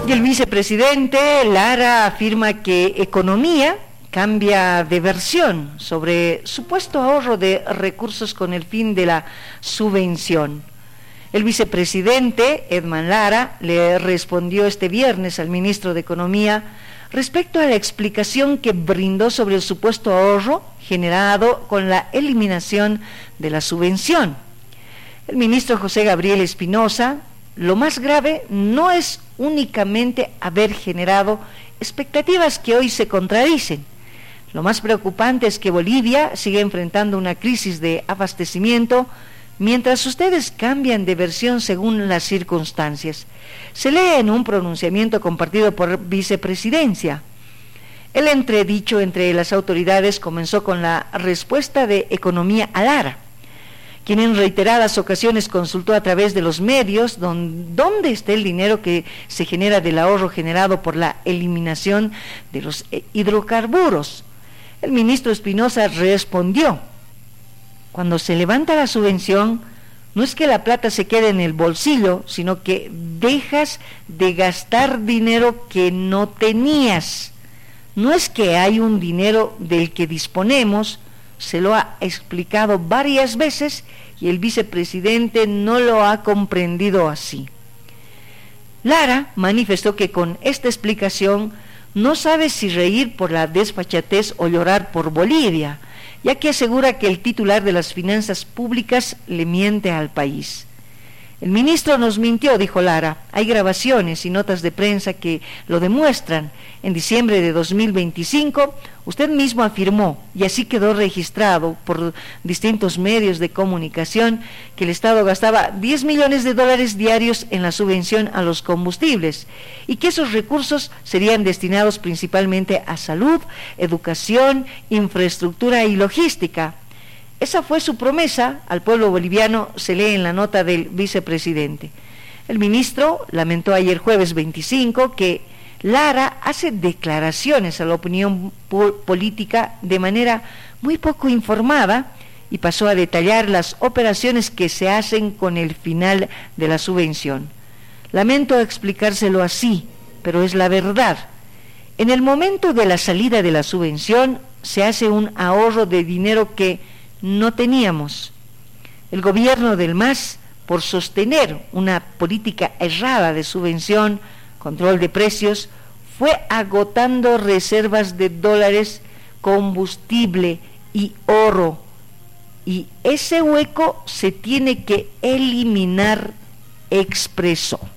Y el vicepresidente Lara afirma que Economía cambia de versión sobre supuesto ahorro de recursos con el fin de la subvención. El vicepresidente Edman Lara le respondió este viernes al ministro de Economía respecto a la explicación que brindó sobre el supuesto ahorro generado con la eliminación de la subvención. El ministro José Gabriel Espinosa: lo más grave no es únicamente haber generado expectativas que hoy se contradicen. Lo más preocupante es que Bolivia sigue enfrentando una crisis de abastecimiento mientras ustedes cambian de versión según las circunstancias. Se lee en un pronunciamiento compartido por vicepresidencia. El entredicho entre las autoridades comenzó con la respuesta de Economía a Lara, quien en reiteradas ocasiones consultó a través de los medios dónde está el dinero que se genera del ahorro generado por la eliminación de los hidrocarburos. El ministro Espinosa respondió: cuando se levanta la subvención, no es que la plata se quede en el bolsillo, sino que dejas de gastar dinero que no tenías. No es que hay un dinero del que disponemos. Se lo ha explicado varias veces y el vicepresidente no lo ha comprendido así. Lara manifestó que con esta explicación no sabe si reír por la desfachatez o llorar por Bolivia, ya que asegura que el titular de las finanzas públicas le miente al país. El ministro nos mintió, dijo Lara. Hay grabaciones y notas de prensa que lo demuestran. En diciembre de 2025, usted mismo afirmó, y así quedó registrado por distintos medios de comunicación, que el Estado gastaba 10 millones de dólares diarios en la subvención a los combustibles y que esos recursos serían destinados principalmente a salud, educación, infraestructura y logística. Esa fue su promesa al pueblo boliviano, se lee en la nota del vicepresidente. El ministro lamentó ayer jueves 25 que Lara hace declaraciones a la opinión política de manera muy poco informada y pasó a detallar las operaciones que se hacen con el final de la subvención. Lamento explicárselo así, pero es la verdad. En el momento de la salida de la subvención se hace un ahorro de dinero que no teníamos. El gobierno del MAS, por sostener una política errada de subvención, control de precios, fue agotando reservas de dólares, combustible y oro, y ese hueco se tiene que eliminar, expresó.